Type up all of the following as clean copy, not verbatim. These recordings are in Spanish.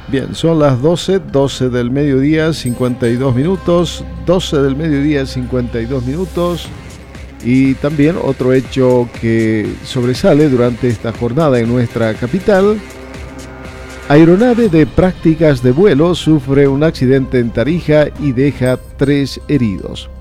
Bien, son las 12 del mediodía, 52 minutos, 12 del mediodía, 52 minutos. Y también otro hecho que sobresale durante esta jornada en nuestra capital: aeronave de prácticas de vuelo sufre un accidente en Tarija y deja 3 heridos.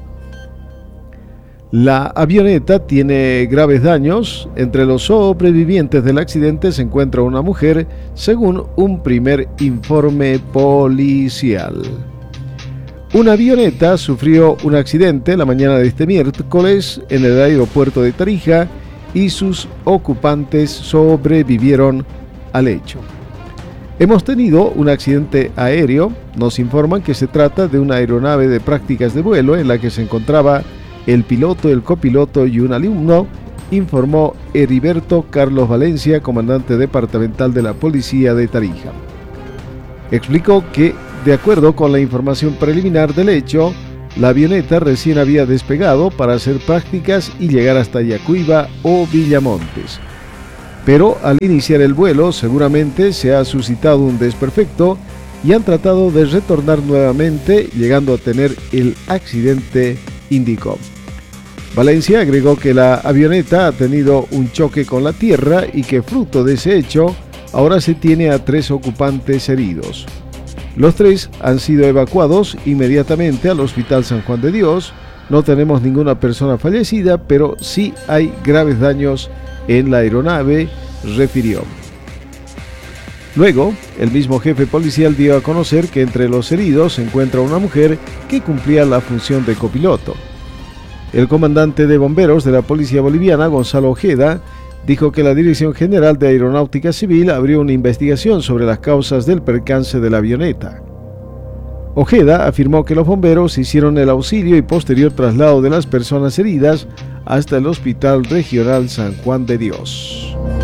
La avioneta tiene graves daños. Entre los sobrevivientes del accidente se encuentra una mujer, según un primer informe policial. Una avioneta sufrió un accidente la mañana de este miércoles en el aeropuerto de Tarija y sus ocupantes sobrevivieron al hecho. Hemos tenido un accidente aéreo. Nos informan que se trata de una aeronave de prácticas de vuelo en la que se encontraba el piloto, el copiloto y un alumno, informó Heriberto Carlos Valencia, comandante departamental de la policía de Tarija. Explicó que, de acuerdo con la información preliminar del hecho, la avioneta recién había despegado para hacer prácticas y llegar hasta Yacuiba o Villamontes. Pero al iniciar el vuelo seguramente se ha suscitado un desperfecto y han tratado de retornar nuevamente, llegando a tener el accidente, indicó. Valencia agregó que la avioneta ha tenido un choque con la tierra y que, fruto de ese hecho, ahora se tiene a 3 ocupantes heridos. Los 3 han sido evacuados inmediatamente al Hospital San Juan de Dios. No tenemos ninguna persona fallecida, pero sí hay graves daños en la aeronave, refirió. Luego, el mismo jefe policial dio a conocer que entre los heridos se encuentra una mujer que cumplía la función de copiloto. El comandante de bomberos de la policía boliviana, Gonzalo Ojeda, dijo que la Dirección General de Aeronáutica Civil abrió una investigación sobre las causas del percance de la avioneta. Ojeda afirmó que los bomberos hicieron el auxilio y posterior traslado de las personas heridas hasta el Hospital Regional San Juan de Dios.